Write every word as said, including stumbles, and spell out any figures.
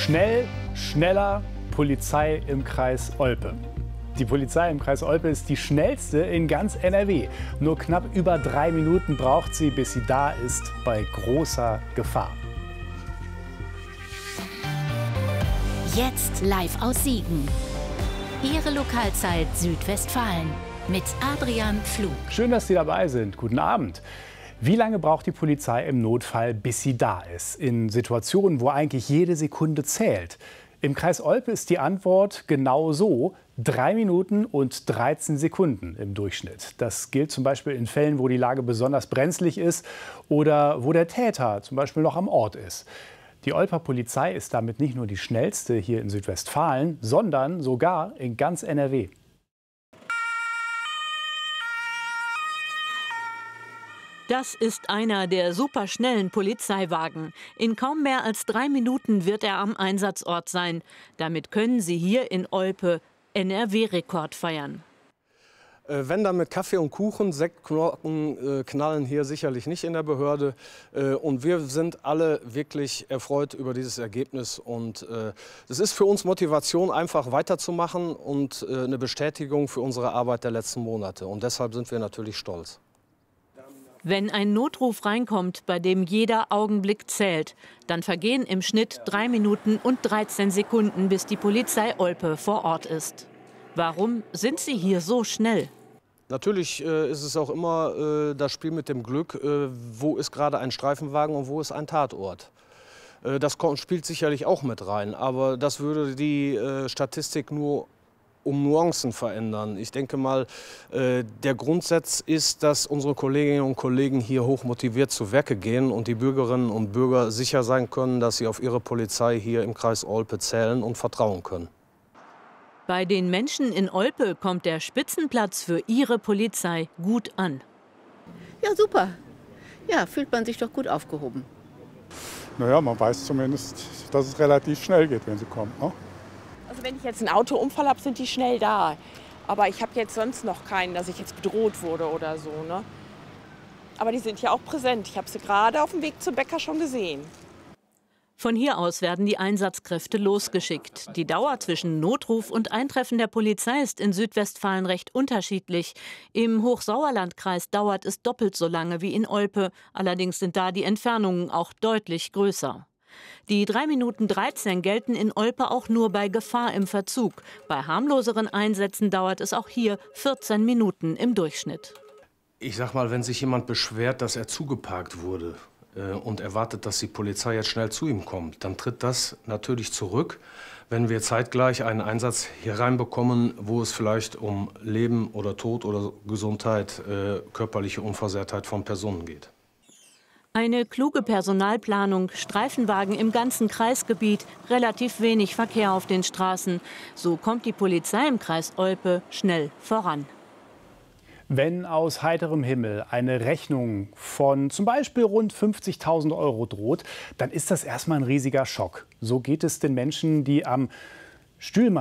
Schnell, schneller, Polizei im Kreis Olpe. Die Polizei im Kreis Olpe ist die schnellste in ganz N R W. Nur knapp über drei Minuten braucht sie, bis sie da ist, bei großer Gefahr. Jetzt live aus Siegen. Ihre Lokalzeit Südwestfalen mit Adrian Pflug. Schön, dass Sie dabei sind. Guten Abend. Wie lange braucht die Polizei im Notfall, bis sie da ist? In Situationen, wo eigentlich jede Sekunde zählt. Im Kreis Olpe ist die Antwort genau so: drei Minuten und dreizehn Sekunden im Durchschnitt. Das gilt zum Beispiel in Fällen, wo die Lage besonders brenzlig ist oder wo der Täter zum Beispiel noch am Ort ist. Die Olper Polizei ist damit nicht nur die schnellste hier in Südwestfalen, sondern sogar in ganz N R W. Das ist einer der superschnellen Polizeiwagen. In kaum mehr als drei Minuten wird er am Einsatzort sein. Damit können Sie hier in Olpe N R W-Rekord feiern. Äh, wenn dann mit Kaffee und Kuchen, Sektkorken äh, knallen hier sicherlich nicht in der Behörde. Äh, und wir sind alle wirklich erfreut über dieses Ergebnis. Und äh, es ist für uns Motivation, einfach weiterzumachen und äh, eine Bestätigung für unsere Arbeit der letzten Monate. Und deshalb sind wir natürlich stolz. Wenn ein Notruf reinkommt, bei dem jeder Augenblick zählt, dann vergehen im Schnitt drei Minuten und dreizehn Sekunden, bis die Polizei Olpe vor Ort ist. Warum sind sie hier so schnell? Natürlich äh, ist es auch immer äh, das Spiel mit dem Glück, äh, wo ist gerade ein Streifenwagen und wo ist ein Tatort. Äh, das kommt, spielt sicherlich auch mit rein, aber das würde die äh, Statistik nur um Nuancen verändern. Ich denke mal, äh, der Grundsatz ist, dass unsere Kolleginnen und Kollegen hier hoch motiviert zu Werke gehen und die Bürgerinnen und Bürger sicher sein können, dass sie auf ihre Polizei hier im Kreis Olpe zählen und vertrauen können. Bei den Menschen in Olpe kommt der Spitzenplatz für ihre Polizei gut an. Ja, super. Ja, fühlt man sich doch gut aufgehoben. Naja, man weiß zumindest, dass es relativ schnell geht, wenn sie kommt, ne? Also wenn ich jetzt einen Autounfall habe, sind die schnell da. Aber ich habe jetzt sonst noch keinen, dass ich jetzt bedroht wurde oder so, ne? Aber die sind ja auch präsent. Ich habe sie gerade auf dem Weg zum Bäcker schon gesehen. Von hier aus werden die Einsatzkräfte losgeschickt. Die Dauer zwischen Notruf und Eintreffen der Polizei ist in Südwestfalen recht unterschiedlich. Im Hochsauerlandkreis dauert es doppelt so lange wie in Olpe. Allerdings sind da die Entfernungen auch deutlich größer. Die drei Minuten dreizehn gelten in Olpe auch nur bei Gefahr im Verzug. Bei harmloseren Einsätzen dauert es auch hier vierzehn Minuten im Durchschnitt. Ich sag mal, wenn sich jemand beschwert, dass er zugeparkt wurde äh, und erwartet, dass die Polizei jetzt schnell zu ihm kommt, dann tritt das natürlich zurück, wenn wir zeitgleich einen Einsatz hier reinbekommen, wo es vielleicht um Leben oder Tod oder Gesundheit, äh, körperliche Unversehrtheit von Personen geht. Eine kluge Personalplanung, Streifenwagen im ganzen Kreisgebiet, relativ wenig Verkehr auf den Straßen. So kommt die Polizei im Kreis Olpe schnell voran. Wenn aus heiterem Himmel eine Rechnung von zum Beispiel rund fünfzigtausend Euro droht, dann ist das erstmal ein riesiger Schock. So geht es den Menschen, die am Stühlmann